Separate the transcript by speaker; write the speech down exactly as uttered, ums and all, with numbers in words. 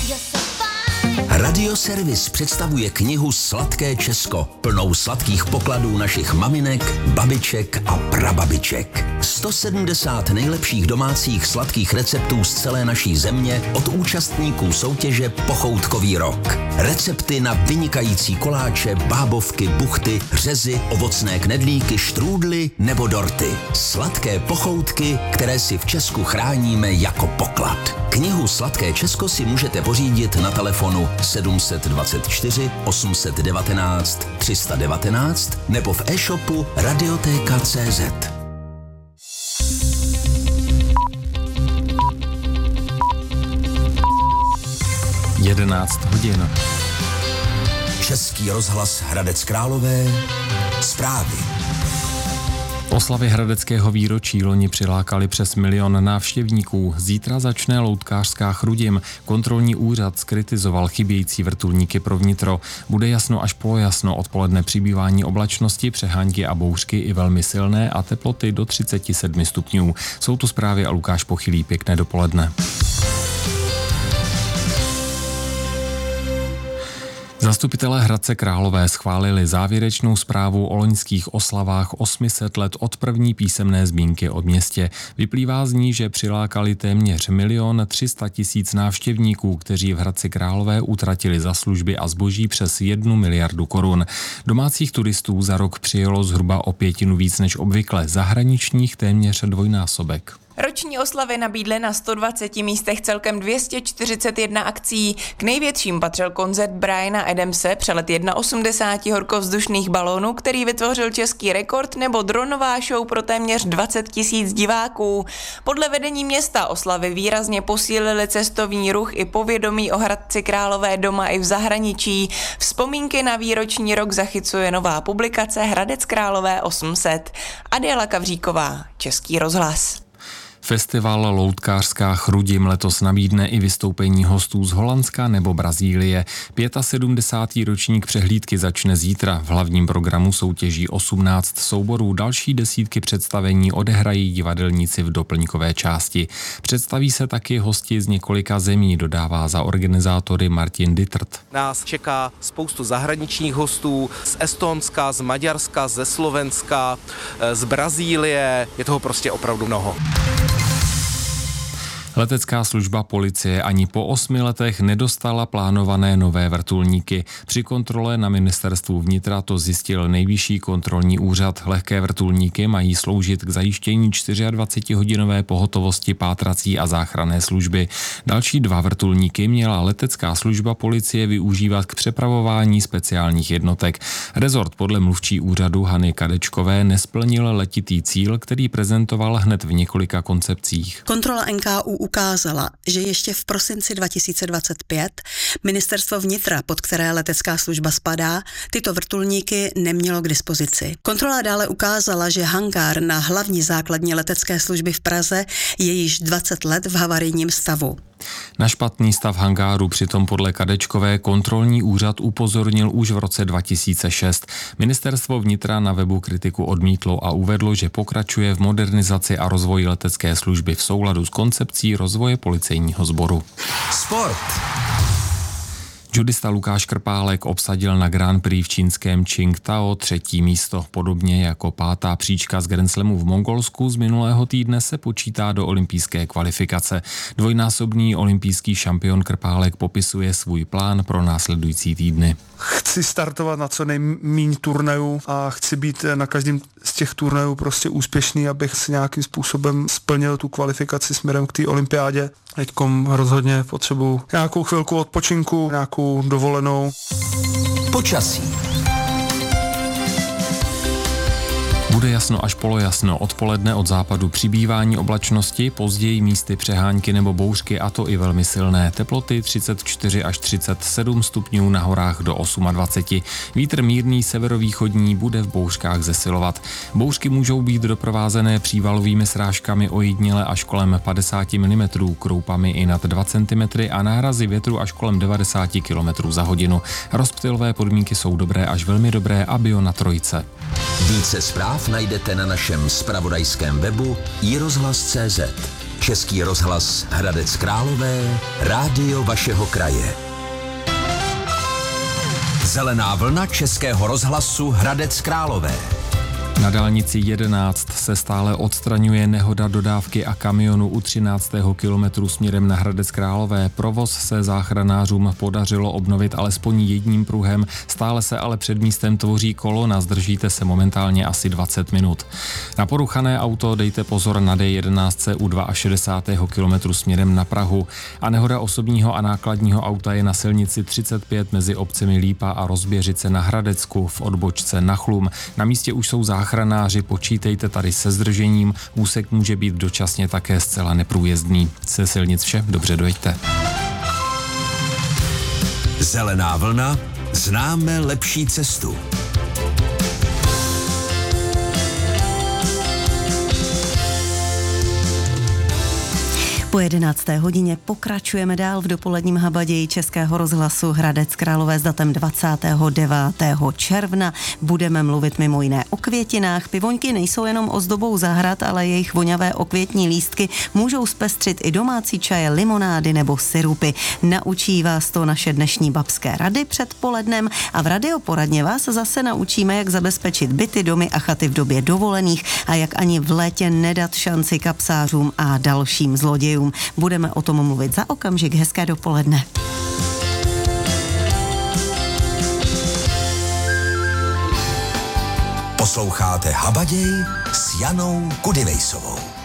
Speaker 1: Radioservis představuje knihu Sladké Česko, plnou sladkých pokladů našich maminek, babiček a prababiček. sto sedmdesát nejlepších domácích sladkých receptů z celé naší země od účastníků soutěže Pochoutkový rok. Recepty na vynikající koláče, bábovky, buchty, řezy, ovocné knedlíky, štrůdly nebo dorty. Sladké pochoutky, které si v Česku chráníme jako poklad. Knihu Sladké Česko si můžete pořídit na telefonu sedm dvacet čtyři osm set devatenáct tři sta devatenáct nebo v e-shopu radioteka tečka cé zet.
Speaker 2: jedenáct hodin.
Speaker 1: Český rozhlas Hradec Králové. Zprávy.
Speaker 2: Oslavy hradeckého výročí loni přilákali přes milion návštěvníků. Zítra začne loutkářská Chrudim. Kontrolní úřad zkritizoval chybějící vrtulníky pro vnitro. Bude jasno až polojasno, odpoledne přibývání oblačnosti, přehánky a bouřky i velmi silné a teploty do třicet sedm stupňů. Jsou to zprávy a Lukáš Pochylý. Pěkné dopoledne. Zastupitelé Hradce Králové schválili závěrečnou zprávu o loňských oslavách osm set let od první písemné zmínky o městě. Vyplývá z ní, že přilákali téměř milion tři sta tisíc návštěvníků, kteří v Hradci Králové utratili za služby a zboží přes jednu miliardu korun. Domácích turistů za rok přijelo zhruba o pětinu víc než obvykle, zahraničních téměř dvojnásobek.
Speaker 3: Roční oslavy nabídly na sto dvaceti místech celkem dvě stě čtyřicet jedna akcí. K největším patřil koncert Briana Adamse, přelet osmdesát jedna horkovzdušných balónů, který vytvořil český rekord, nebo dronová show pro téměř dvacet tisíc diváků. Podle vedení města oslavy výrazně posílily cestovní ruch i povědomí o Hradci Králové doma i v zahraničí. Vzpomínky na výroční rok zachycuje nová publikace Hradec Králové osm set. Adéla Kavříková, Český rozhlas.
Speaker 2: Festival Loutkářská Chrudim letos nabídne i vystoupení hostů z Holandska nebo Brazílie. sedmdesátý pátý ročník přehlídky začne zítra. V hlavním programu soutěží osmnáct souborů, další desítky představení odehrají divadelníci v doplňkové části. Představí se taky hosti z několika zemí, dodává za organizátory Martin Dittert.
Speaker 4: Nás čeká spoustu zahraničních hostů z Estonska, z Maďarska, ze Slovenska, z Brazílie, je toho prostě opravdu mnoho.
Speaker 2: Letecká služba policie ani po osmi letech nedostala plánované nové vrtulníky. Při kontrole na ministerstvu vnitra to zjistil Nejvyšší kontrolní úřad. Lehké vrtulníky mají sloužit k zajištění dvacetičtyřhodinové pohotovosti pátrací a záchranné služby. Další dva vrtulníky měla letecká služba policie využívat k přepravování speciálních jednotek. Rezort podle mluvčí úřadu Hany Kadečkové nesplnil letitý cíl, který prezentoval hned v několika koncepcích.
Speaker 5: Kontrola N K U ukázala, že ještě v prosinci dva tisíce dvacet pět ministerstvo vnitra, pod které letecká služba spadá, tyto vrtulníky nemělo k dispozici. Kontrola dále ukázala, že hangár na hlavní základně letecké služby v Praze je již dvacet let v havarijním stavu.
Speaker 2: Na špatný stav hangáru přitom podle Kadečkové kontrolní úřad upozornil už v roce dva tisíce šest. Ministerstvo vnitra na webu kritiku odmítlo a uvedlo, že pokračuje v modernizaci a rozvoji letecké služby v souladu s koncepcí rozvoje policejního sboru.
Speaker 1: Sport.
Speaker 2: Judista Lukáš Krpálek obsadil na Grand Prix v čínském Qingdao třetí místo. Podobně jako pátá příčka z Grand Slamu v Mongolsku z minulého týdne se počítá do olympijské kvalifikace. Dvojnásobný olympijský šampion Krpálek popisuje svůj plán pro následující týdny.
Speaker 6: Chci startovat na co nejméně turnajů a chci být na každém z těch turnajů prostě úspěšný, abych si nějakým způsobem splnil tu kvalifikaci směrem k té olympiádě. Teďkom rozhodně potřebuji nějakou chvilku odpočinku, nějakou dovolenou.
Speaker 1: Počasí.
Speaker 2: Bude jasno až polojasno, odpoledne od západu přibývání oblačnosti, později místy přehánky nebo bouřky, a to i velmi silné. Teploty třicet čtyři až třicet sedm stupňů, na horách do dvacet osm. Vítr mírný severovýchodní bude v bouřkách zesilovat. Bouřky můžou být doprovázené přívalovými srážkami ojediněle až kolem padesát milimetrů, kroupami i nad dva centimetry a nárazy větru až kolem devadesát kilometrů za hodinu. Rozptylové podmínky jsou dobré až velmi dobré a bio na trojce.
Speaker 1: Více zpráv najdete na našem zpravodajském webu i rozhlas tečka cé zet. Český rozhlas Hradec Králové, rádio vašeho kraje. Zelená vlna Českého rozhlasu Hradec Králové.
Speaker 2: Na dálnici jedenáct se stále odstraňuje nehoda dodávky a kamionu u třináctého kilometru směrem na Hradec Králové. Provoz se záchranářům podařilo obnovit alespoň jedním pruhem, stále se ale před místem tvoří kolona, zdržíte se momentálně asi dvacet minut. Na poruchané auto dejte pozor na D jedenáct u šedesátého druhého kilometru směrem na Prahu. A nehoda osobního a nákladního auta je na silnici třicet pět mezi obcemi Lípa a Rozběřice na Hradecku v odbočce na Chlum. Na místě už jsou záchranáři. Záchranáři, počítejte tady se zdržením, úsek může být dočasně také zcela neprůjezdný. Se silnic vše, dobře dojďte.
Speaker 1: Zelená vlna, známe lepší cestu.
Speaker 5: Po jedenácté hodině pokračujeme dál v dopoledním habaději Českého rozhlasu Hradec Králové s datem dvacátého devátého června. Budeme mluvit mimo jiné o květinách. Pivoňky nejsou jenom ozdobou zahrad, ale jejich voňavé okvětní lístky můžou zpestřit i domácí čaje, limonády nebo sirupy. Naučí vás to naše dnešní babské rady předpolednem a v radioporadně vás zase naučíme, jak zabezpečit byty, domy a chaty v době dovolených a jak ani v létě nedat šanci kapsářům a dalším zlodějům. Budeme o tom mluvit za okamžik. Hezké dopoledne.
Speaker 1: Posloucháte Habaděj s Janou Kudivejsovou.